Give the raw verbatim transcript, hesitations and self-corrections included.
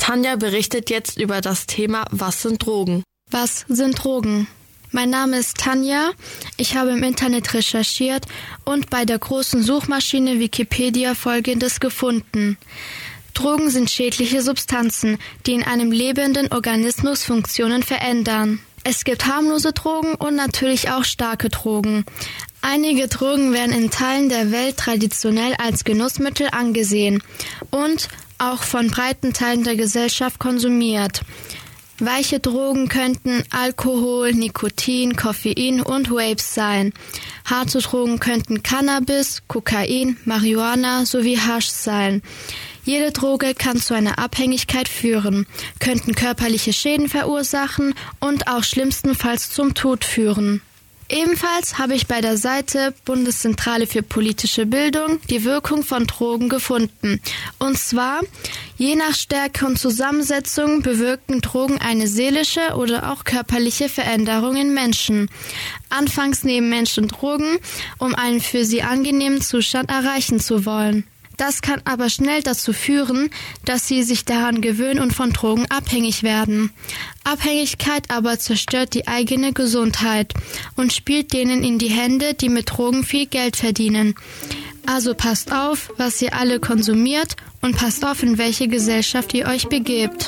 Tanja berichtet jetzt über das Thema Was sind Drogen? Was sind Drogen? Mein Name ist Tanja. Ich habe im Internet recherchiert und bei der großen Suchmaschine Wikipedia Folgendes gefunden. Drogen sind schädliche Substanzen, die in einem lebenden Organismus Funktionen verändern. Es gibt harmlose Drogen und natürlich auch starke Drogen. Einige Drogen werden in Teilen der Welt traditionell als Genussmittel angesehen und auch von breiten Teilen der Gesellschaft konsumiert. Weiche Drogen könnten Alkohol, Nikotin, Koffein und Vapes sein. Harte Drogen könnten Cannabis, Kokain, Marihuana sowie Hasch sein. Jede Droge kann zu einer Abhängigkeit führen, könnten körperliche Schäden verursachen und auch schlimmstenfalls zum Tod führen. Ebenfalls habe ich bei der Seite Bundeszentrale für politische Bildung die Wirkung von Drogen gefunden. Und zwar, je nach Stärke und Zusammensetzung bewirken Drogen eine seelische oder auch körperliche Veränderung in Menschen. Anfangs nehmen Menschen Drogen, um einen für sie angenehmen Zustand erreichen zu wollen. Das kann aber schnell dazu führen, dass sie sich daran gewöhnen und von Drogen abhängig werden. Abhängigkeit aber zerstört die eigene Gesundheit und spielt denen in die Hände, die mit Drogen viel Geld verdienen. Also passt auf, was ihr alle konsumiert und passt auf, in welche Gesellschaft ihr euch begebt.